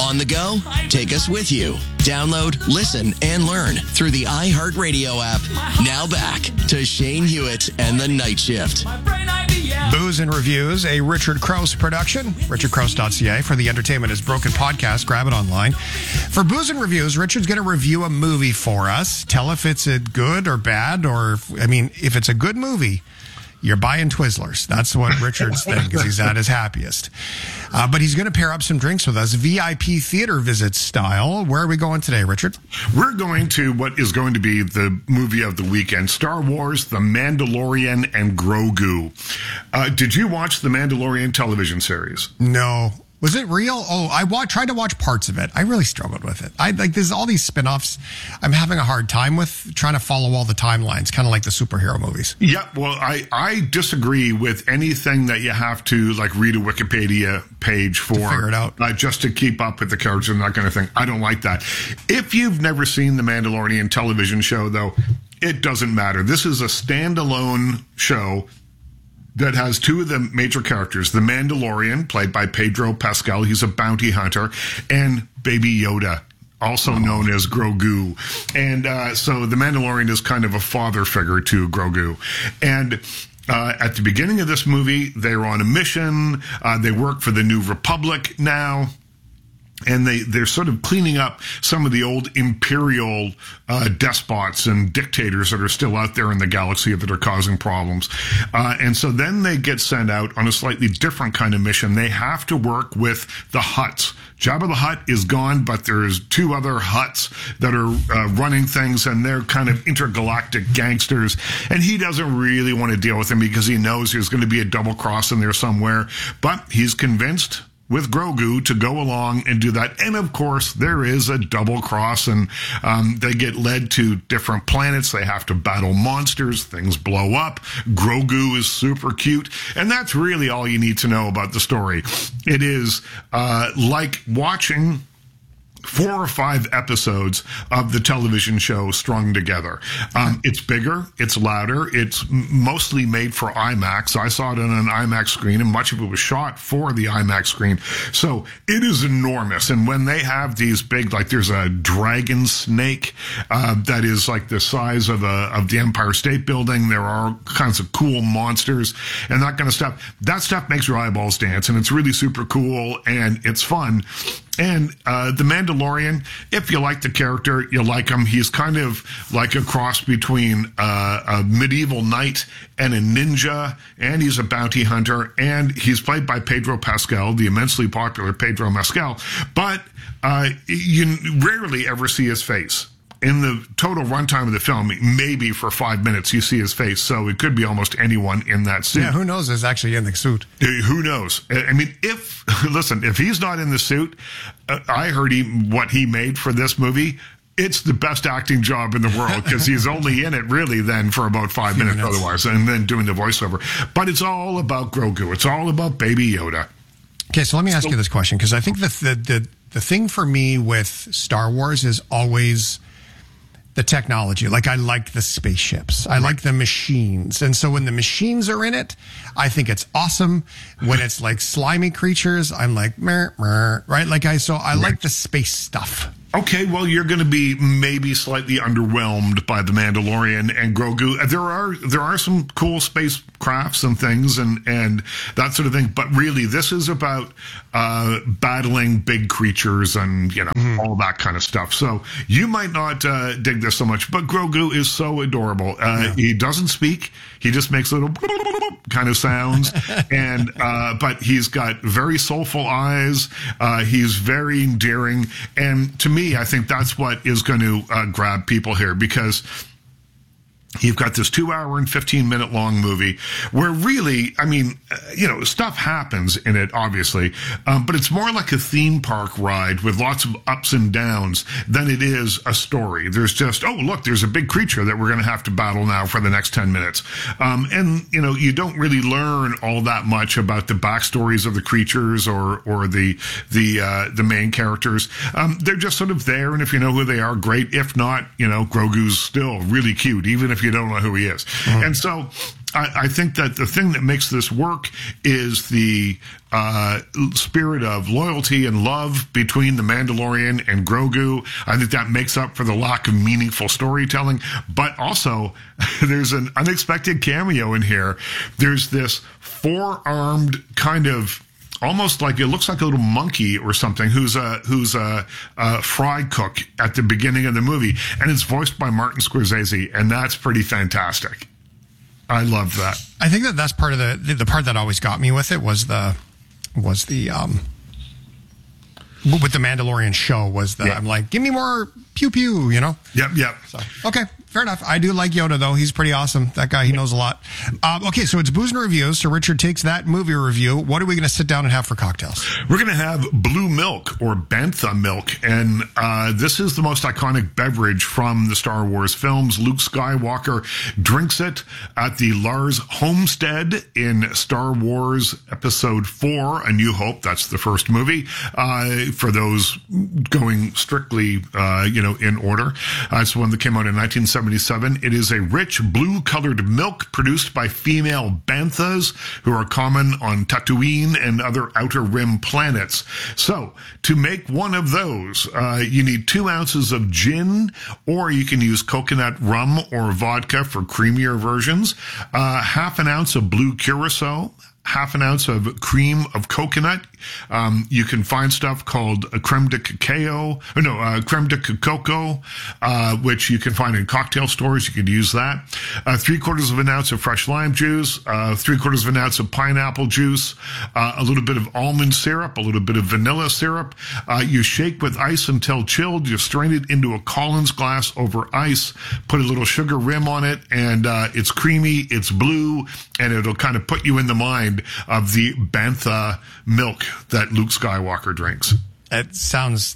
On the go? Take us with you. Download, listen, and learn through the iHeartRadio app. Now back to Shane Hewitt and the Night Shift. Booze and Reviews, a Richard Krause production. RichardKrause.ca for the Entertainment is Broken podcast. Grab it online. For Booze and Reviews, Richard's going to review a movie for us. Tell if it's a good or bad, or, if it's a good movie, you're buying Twizzlers. That's what Richard's thing, because he's at his happiest. But he's going to pair up some drinks with us, VIP theater visit style. Where are we going today, Richard? We're going to what is going to be the movie of the weekend, Star Wars, The Mandalorian, and Grogu. Did you watch the Mandalorian television series? No. Was it real? Oh, I tried to watch parts of it. I really struggled with it. There's all these spin-offs. I'm having a hard time with trying to follow all the timelines, kind of like the superhero movies. Yeah, well, I disagree with anything that you have to read a Wikipedia page for to figure it out. Just to keep up with the characters and that kind of thing. I don't like that. If you've never seen the Mandalorian television show, though, it doesn't matter. This is a standalone show that has two of the major characters, the Mandalorian, played by Pedro Pascal, he's a bounty hunter, and Baby Yoda, also known as Grogu. And so the Mandalorian is kind of a father figure to Grogu. And at the beginning of this movie, they're on a mission. They work for the New Republic now. And they're sort of cleaning up some of the old imperial despots and dictators that are still out there in the galaxy that are causing problems. And so then they get sent out on a slightly different kind of mission. They have to work with the Hutts. Jabba the Hutt is gone, but there's two other Hutts that are running things, and they're kind of intergalactic gangsters. And he doesn't really want to deal with them because he knows there's going to be a double cross in there somewhere. But he's convinced with Grogu to go along and do that. And of course, there is a double cross, and they get led to different planets. They have to battle monsters. Things blow up. Grogu is super cute. And that's really all you need to know about the story. It is like watching 4 or 5 episodes of the television show strung together. It's bigger, it's louder, it's mostly made for IMAX. I saw it on an IMAX screen, and much of it was shot for the IMAX screen. So it is enormous. And when they have these big, there's a dragon snake that is the size of the Empire State Building. There are all kinds of cool monsters and that kind of stuff. That stuff makes your eyeballs dance, and it's really super cool, and it's fun. And the Mandalorian, if you like the character, you like him. He's kind of like a cross between a medieval knight and a ninja, and he's a bounty hunter, and he's played by Pedro Pascal, the immensely popular Pedro Pascal, but you rarely ever see his face. In the total runtime of the film, maybe for 5 minutes you see his face, so it could be almost anyone in that suit. Yeah, who knows is actually in the suit. Who knows? If he's not in the suit, I heard what he made for this movie. It's the best acting job in the world, because he's only in it really then for about 5 minutes otherwise, and then doing the voiceover. But it's all about Grogu. It's all about Baby Yoda. Okay, so let me ask you this question, because I think the thing for me with Star Wars is always the technology. I like the spaceships. I like the machines. And so when the machines are in it, I think it's awesome. When it's slimy creatures, I'm like, meh, meh, right? I like the space stuff. Okay, well, you're going to be maybe slightly underwhelmed by The Mandalorian and Grogu. There are some cool spacecrafts and things and that sort of thing, but really this is about battling big creatures and all that kind of stuff. So you might not dig this so much, but Grogu is so adorable. He doesn't speak; he just makes little kind of sounds, and but he's got very soulful eyes. He's very endearing, and to me, I think that's what is going to grab people here, because you've got this 2-hour and 15-minute long movie where really, stuff happens in it, obviously, but it's more like a theme park ride with lots of ups and downs than it is a story. There's just, oh, look, there's a big creature that we're going to have to battle now for the next 10 minutes. And you don't really learn all that much about the backstories of the creatures or the main characters. They're just sort of there, and if you know who they are, great. If not, Grogu's still really cute, even if you don't know who he is. And so I think that the thing that makes this work is the spirit of loyalty and love between the Mandalorian and Grogu. I think that makes up for the lack of meaningful storytelling. But also, there's an unexpected cameo in here. There's this four-armed kind of, almost like, it looks like a little monkey or something who's a fry cook at the beginning of the movie, and it's voiced by Martin Scorsese, and that's pretty fantastic. I love that. I think that's part of the part that always got me with it was the with the Mandalorian show was that I'm like, give me more pew pew, you know? Yep. So, okay, fair enough. I do like Yoda, though. He's pretty awesome. That guy, he knows a lot. Okay, so it's Booze and Reviews. So Richard takes that movie review. What are we going to sit down and have for cocktails? We're going to have blue milk or bantha milk. And this is the most iconic beverage from the Star Wars films. Luke Skywalker drinks it at the Lars homestead in Star Wars Episode 4, A New Hope. That's the first movie. For those going strictly, in order. It's the one that came out in 1977. It is a rich blue-colored milk produced by female banthas who are common on Tatooine and other Outer Rim planets. So, to make one of those, you need 2 ounces of gin, or you can use coconut rum or vodka for creamier versions, half an ounce of blue curacao, half an ounce of cream of coconut. You can find stuff called creme de cacao, creme de coco, which you can find in cocktail stores. You could use that. 3/4 of an ounce of fresh lime juice, 3/4 of an ounce of pineapple juice, a little bit of almond syrup, a little bit of vanilla syrup. You shake with ice until chilled. You strain it into a Collins glass over ice, put a little sugar rim on it, and it's creamy, it's blue, and it'll kind of put you in the mind of the bantha milk that Luke Skywalker drinks. It sounds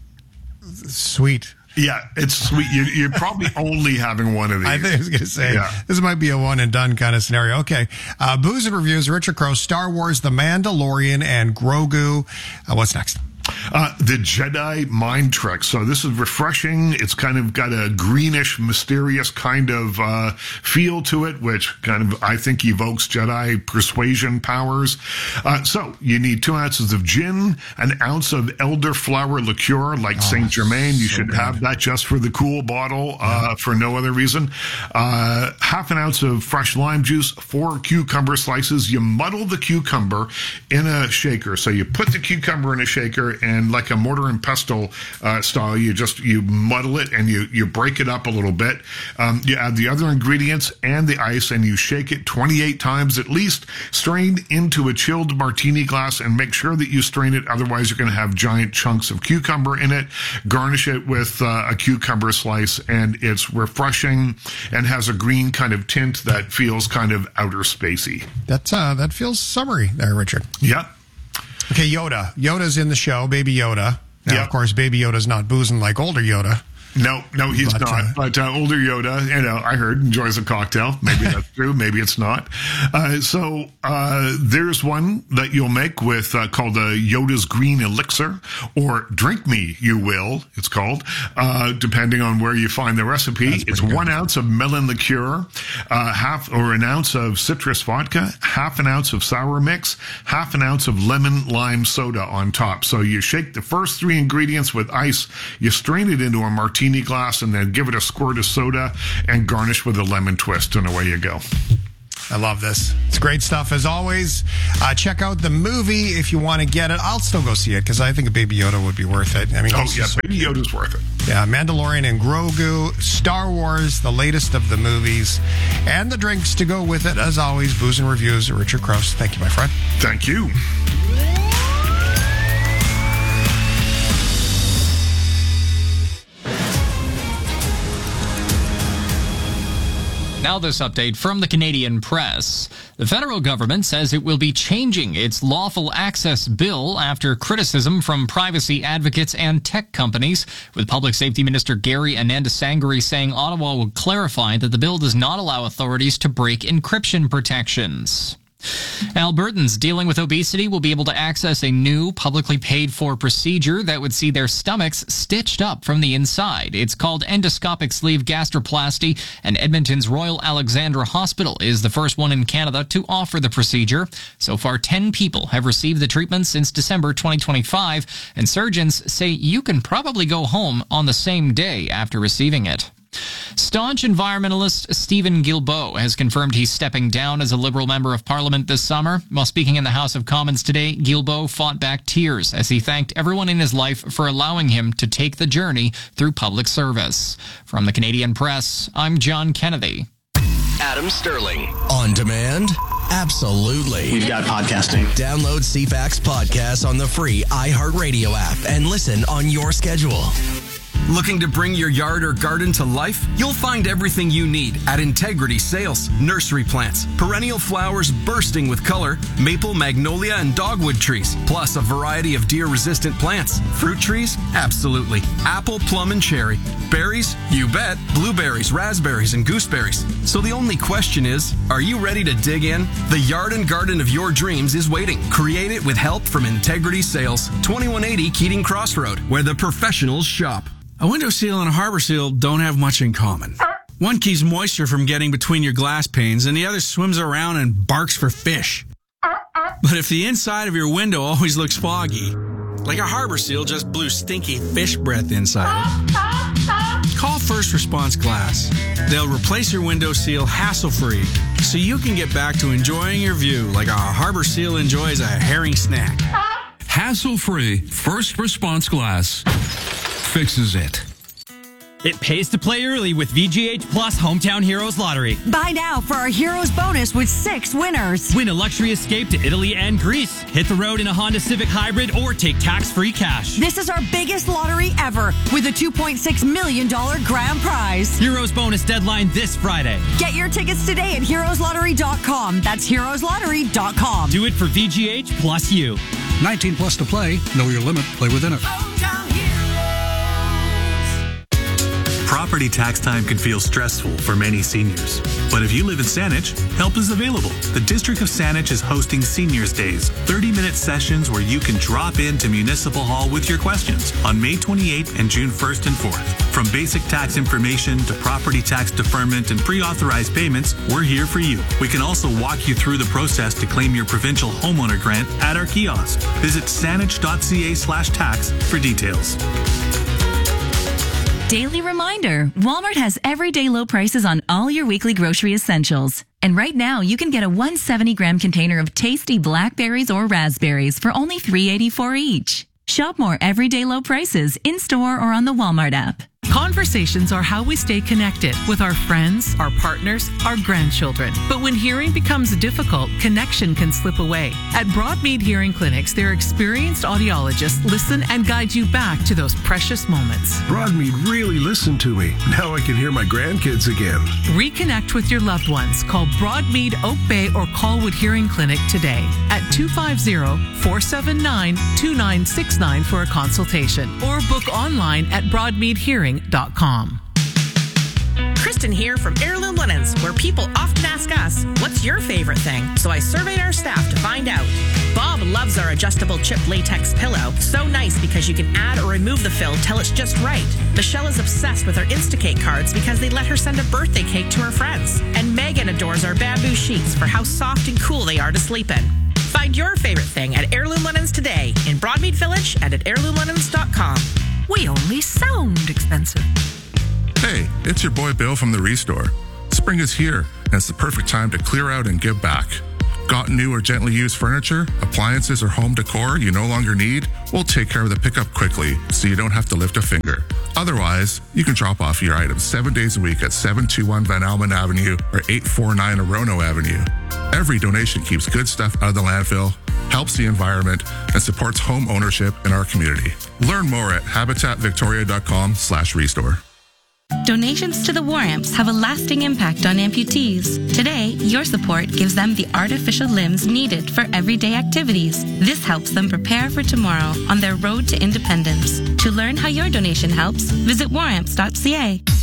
sweet. Yeah, it's sweet. You're probably only having one of these. I think I was going to say, This might be a one and done kind of scenario. Okay. Booze and Reviews, Richard Crowe, Star Wars, The Mandalorian, and Grogu. What's next? The Jedi mind trick. So this is refreshing. It's kind of got a greenish, mysterious kind of feel to it, which kind of, I think, evokes Jedi persuasion powers. So you need 2 ounces of gin, an ounce of elderflower liqueur, like Saint Germain. You should have that just for the cool bottle, for no other reason. Half an ounce of fresh lime juice, 4 cucumber slices. You muddle the cucumber in a shaker. So you put the cucumber in a shaker, and like a mortar and pestle style, you muddle it and you break it up a little bit. You add the other ingredients and the ice, and you shake it 28 times at least. Strain into a chilled martini glass, and make sure that you strain it. Otherwise, you're going to have giant chunks of cucumber in it. Garnish it with a cucumber slice, and it's refreshing and has a green kind of tint that feels kind of outer spacey. That feels summery there, Richard. Yep. Okay, Yoda. Yoda's in the show, Baby Yoda. Now, of course, Baby Yoda's not boozing like older Yoda. No, he's not. But older Yoda, I heard, enjoys a cocktail. Maybe that's true. Maybe it's not. So there's one that you'll make with called Yoda's Green Elixir, or Drink Me, You Will, it's called, depending on where you find the recipe. It's 1 ounce of melon liqueur, an ounce of citrus vodka, half an ounce of sour mix, half an ounce of lemon lime soda on top. So you shake the first 3 ingredients with ice, you strain it into a martini glass, and then give it a squirt of soda and garnish with a lemon twist, and away you go. I love this. It's great stuff as always. Check out the movie if you want to get it. I'll still go see it because I think a Baby Yoda would be worth it. I mean, Baby Yoda's worth it. Yeah, Mandalorian and Grogu, Star Wars, the latest of the movies, and the drinks to go with it. As always, Booze and Reviews, Richard Crowe. Thank you, my friend. Thank you. Now this update from the Canadian Press. The federal government says it will be changing its lawful access bill after criticism from privacy advocates and tech companies, with Public Safety Minister Gary Anandasangri saying Ottawa will clarify that the bill does not allow authorities to break encryption protections. Albertans dealing with obesity will be able to access a new publicly paid for procedure that would see their stomachs stitched up from the inside. It's called endoscopic sleeve gastroplasty, and Edmonton's Royal Alexandra Hospital is the first one in Canada to offer the procedure. So far, 10 people have received the treatment since December 2025, and surgeons say you can probably go home on the same day after receiving it. Staunch environmentalist Stephen Guilbeault has confirmed he's stepping down as a Liberal Member of Parliament this summer. While speaking in the House of Commons today, Guilbeault fought back tears as he thanked everyone in his life for allowing him to take the journey through public service. From the Canadian Press, I'm John Kennedy. Adam Sterling. On demand? Absolutely. We've got podcasting. Download CFAX podcasts on the free iHeartRadio app and listen on your schedule. Looking to bring your yard or garden to life? You'll find everything you need at Integrity Sales. Nursery plants, perennial flowers bursting with color, maple, magnolia, and dogwood trees, plus a variety of deer-resistant plants. Fruit trees? Absolutely. Apple, plum, and cherry. Berries? You bet. Blueberries, raspberries, and gooseberries. So the only question is, are you ready to dig in? The yard and garden of your dreams is waiting. Create it with help from Integrity Sales. 2180 Keating Crossroad, where the professionals shop. A window seal and a harbor seal don't have much in common. One keeps moisture from getting between your glass panes, and the other swims around and barks for fish. But if the inside of your window always looks foggy, like a harbor seal just blew stinky fish breath inside it, call First Response Glass. They'll replace your window seal hassle-free, so you can get back to enjoying your view like a harbor seal enjoys a herring snack. Hassle-free First Response Glass fixes it. It pays to play early with VGH Plus Hometown Heroes Lottery. Buy now for our Heroes bonus with 6 winners. Win a luxury escape to Italy and Greece. Hit the road in a Honda Civic Hybrid or take tax-free cash. This is our biggest lottery ever with a $2.6 million grand prize. Heroes bonus deadline this Friday. Get your tickets today at heroeslottery.com. That's heroeslottery.com. Do it for VGH plus you. 19 plus to play. Know your limit. Play within it. Property tax time can feel stressful for many seniors. But if you live in Saanich, help is available. The District of Saanich is hosting Seniors Days, 30-minute sessions where you can drop into Municipal Hall with your questions on May 28th and June 1st and 4th. From basic tax information to property tax deferment and pre-authorized payments, we're here for you. We can also walk you through the process to claim your provincial homeowner grant at our kiosk. Visit saanich.ca/tax for details. Daily reminder, Walmart has everyday low prices on all your weekly grocery essentials. And right now, you can get a 170-gram container of tasty blackberries or raspberries for only $3.84 each. Shop more everyday low prices in-store or on the Walmart app. Conversations are how we stay connected with our friends, our partners, our grandchildren. But when hearing becomes difficult, connection can slip away. At Broadmead Hearing Clinics, their experienced audiologists listen and guide you back to those precious moments. Broadmead really listened to me. Now I can hear my grandkids again. Reconnect with your loved ones. Call Broadmead, Oak Bay, or Colwood Hearing Clinic today at 250-479-2969 for a consultation, or book online at broadmeadhearing.com. Kristen here from Heirloom Linens, where people often ask us, what's your favorite thing? So I surveyed our staff to find out. Bob loves our adjustable chip latex pillow. So nice because you can add or remove the fill till it's just right. Michelle is obsessed with our Instacake cards because they let her send a birthday cake to her friends. And Megan adores our bamboo sheets for how soft and cool they are to sleep in. Find your favorite thing at Heirloom Linens today in Broadmead Village and at heirloomlinens.com. We only sound expensive. Hey, it's your boy Bill from the Restore. Spring is here, and it's the perfect time to clear out and give back. Got new or gently used furniture, appliances, or home decor you no longer need? We'll take care of the pickup quickly so you don't have to lift a finger. Otherwise, you can drop off your items 7 days a week at 721 Van Almen Avenue or 849 Orono Avenue. Every donation keeps good stuff out of the landfill, helps the environment, and supports home ownership in our community. Learn more at habitatvictoria.com/restore. Donations to the War Amps have a lasting impact on amputees. Today, your support gives them the artificial limbs needed for everyday activities. This helps them prepare for tomorrow on their road to independence. To learn how your donation helps, visit waramps.ca.